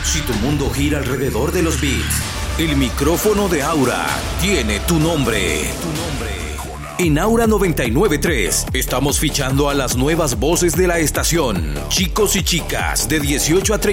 Si tu mundo gira alrededor de los beats, el micrófono de Aura tiene tu nombre. En Aura 99.3 estamos fichando a las nuevas voces de la estación. Chicos y chicas de 18 a 30.